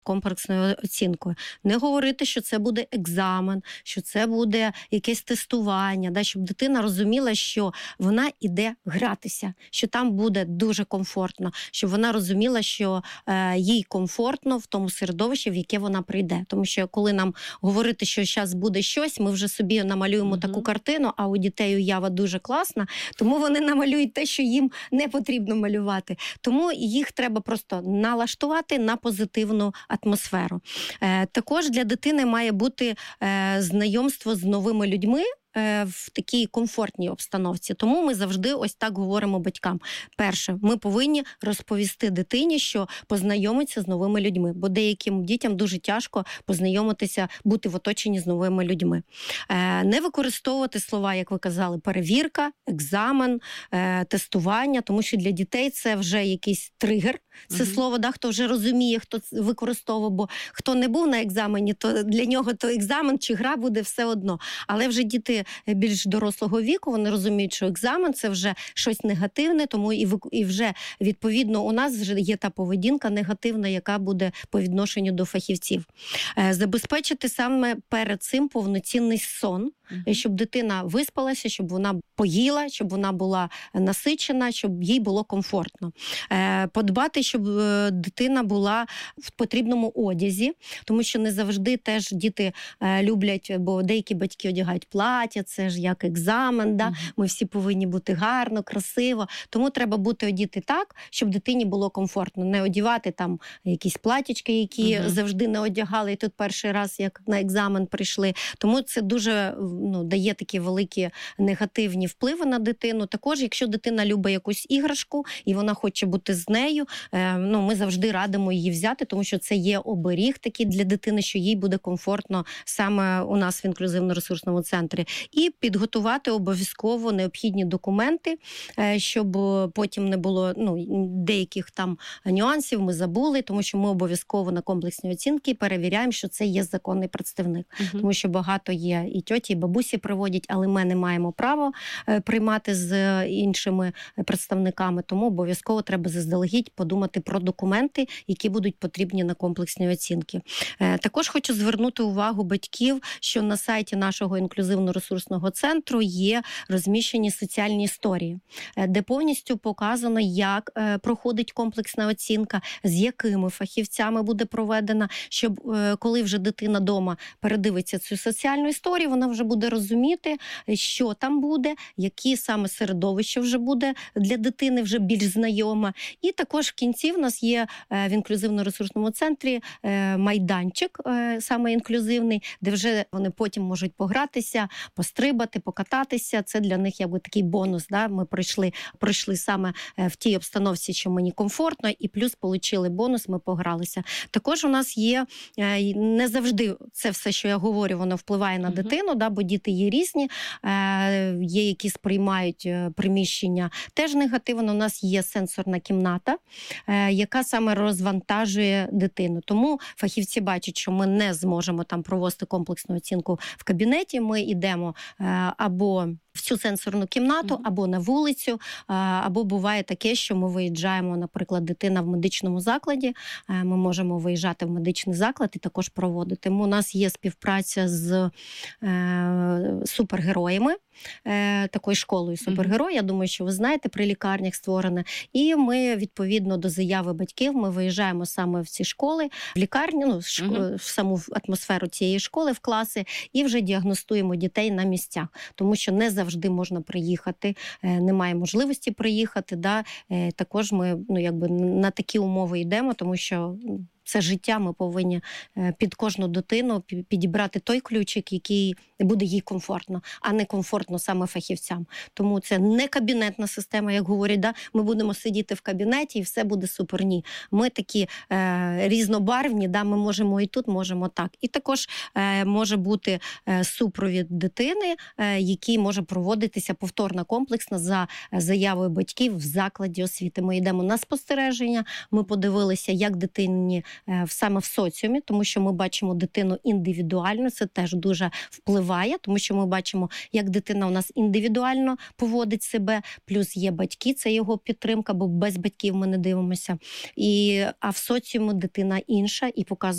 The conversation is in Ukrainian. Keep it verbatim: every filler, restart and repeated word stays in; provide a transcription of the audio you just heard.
комплексною оцінкою. Не говорити, що це буде екзамен, що це буде якесь тестування, да, щоб дитина розуміла, що вона іде гратися, що там буде дуже комфортно, щоб вона розуміла, що е, їй комфортно в тому середовищі, в яке вона прийде. Тому що коли нам говорити, що зараз буде щось, ми вже собі намалюємо mm-hmm. таку картину, а у дітей уява дуже класна, тому вони намалюють те, що їм не потрібно малювати. Тому їх треба просто налаштувати на позитивну атмосферу. Е, також для дитини має бути е, знайомство з новими людьми в такій комфортній обстановці. Тому ми завжди ось так говоримо батькам. Перше, ми повинні розповісти дитині, що познайомиться з новими людьми, бо деяким дітям дуже тяжко познайомитися, бути в оточенні з новими людьми. Не використовувати слова, як ви казали, перевірка, екзамен, тестування, тому що для дітей це вже якийсь тригер. Це угу. слово, да, хто вже розуміє, хто використовував, бо хто не був на екзамені, то для нього то екзамен чи гра буде все одно. Але вже діти більш дорослого віку, вони розуміють, що екзамен – це вже щось негативне, тому і, і вже, відповідно, у нас вже є та поведінка негативна, яка буде по відношенню до фахівців. Забезпечити саме перед цим повноцінний сон, mm-hmm. щоб дитина виспалася, щоб вона поїла, щоб вона була насичена, щоб їй було комфортно. Подбати, щоб дитина була в потрібному одязі, тому що не завжди теж діти люблять, бо деякі батьки одягають плаття, це ж як екзамен, да? Mm-hmm. Ми всі повинні бути гарно, красиво. Тому треба бути одіти так, щоб дитині було комфортно. Не одягати там якісь платічки, які mm-hmm. завжди не одягали, і тут перший раз, як на екзамен прийшли. Тому це дуже ну, дає такі великі негативні впливи на дитину. Також, якщо дитина любить якусь іграшку, і вона хоче бути з нею, е, ну, ми завжди радимо її взяти, тому що це є оберіг такий для дитини, що їй буде комфортно саме у нас в інклюзивно-ресурсному центрі. І підготувати обов'язково необхідні документи, е, щоб потім не було ну, деяких там нюансів, ми забули, тому що ми обов'язково на комплексні оцінки перевіряємо, що це є законний представник. Uh-huh. Тому що багато є і тьоті, і бабусі приводять, але ми не маємо права приймати з іншими представниками, тому обов'язково треба заздалегідь подумати про документи, які будуть потрібні на комплексні оцінки. Також хочу звернути увагу батьків, що на сайті нашого інклюзивно-ресурсного центру є розміщені соціальні історії, де повністю показано, як проходить комплексна оцінка, з якими фахівцями буде проведена, щоб коли вже дитина вдома передивиться цю соціальну історію, вона вже буде розуміти, що там буде, які саме середовище вже буде для дитини вже більш знайоме. І також в кінці в нас є в інклюзивно-ресурсному центрі майданчик, саме інклюзивний, де вже вони потім можуть погратися, пострибати, покататися. Це для них якби такий бонус. Да? Ми пройшли, пройшли саме в тій обстановці, що мені комфортно, і плюс отримали бонус, ми погралися. Також у нас є, не завжди це все, що я говорю, воно впливає на uh-huh. дитину, да? Бо діти є різні, є, які сприймають приміщення теж негативно. У нас є сенсорна кімната, яка саме розвантажує дитину. Тому фахівці бачать, що ми не зможемо там провести комплексну оцінку в кабінеті, ми йдемо або в цю сенсорну кімнату, mm-hmm. або на вулицю, або буває таке, що ми виїжджаємо, наприклад, дитина в медичному закладі, ми можемо виїжджати в медичний заклад і також проводити. Тому у нас є співпраця з е, супергероями, е, такою школою супергерой, mm-hmm. я думаю, що ви знаєте, при лікарнях створене. І ми, відповідно до заяви батьків, ми виїжджаємо саме в ці школи, в лікарню, ну, шко, mm-hmm. в саму атмосферу цієї школи, в класи, і вже діагностуємо дітей на місцях. Тому що не завжди можна приїхати, немає можливості приїхати. Да? Також ми ну, якби на такі умови йдемо, тому що це життя, ми повинні під кожну дитину підібрати той ключик, який буде їй комфортно, а не комфортно саме фахівцям. Тому це не кабінетна система, як говорять, да? Ми будемо сидіти в кабінеті і все буде супер. Ні. Ми такі е, різнобарвні, да? Ми можемо і тут, можемо так. І також е, може бути е, супровід дитини, е, який може проводитися повторна комплексна за заявою батьків в закладі освіти. Ми йдемо на спостереження, ми подивилися, як дитині саме в соціумі, тому що ми бачимо дитину індивідуально, це теж дуже впливає, тому що ми бачимо, як дитина у нас індивідуально поводить себе, плюс є батьки, це його підтримка, бо без батьків ми не дивимося. І, а в соціумі дитина інша і показує